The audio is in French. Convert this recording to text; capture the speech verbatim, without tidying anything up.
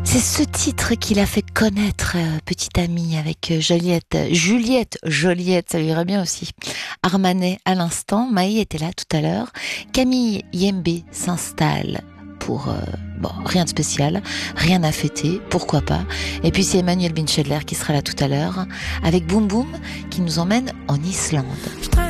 C'est ce titre qui l'a fait connaître, euh, petite amie, avec euh, Joliette, Juliette, Joliette, ça lui irait bien aussi. Armanet à l'instant, Maï était là tout à l'heure. Camille Yembe s'installe pour, euh, bon, rien de spécial, rien à fêter, pourquoi pas. Et puis c'est Emmanuel Binchedler qui sera là tout à l'heure, avec Boum Boum, qui nous emmène en Islande.